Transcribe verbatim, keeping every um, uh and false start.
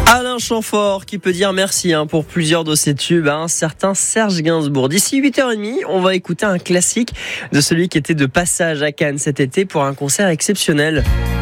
Alain Chamfort qui peut dire merci hein, pour plusieurs de ses tubes à un certain Serge Gainsbourg. D'ici huit heures trente, on va écouter un classique de celui qui était de passage à Cannes cet été pour un concert exceptionnel.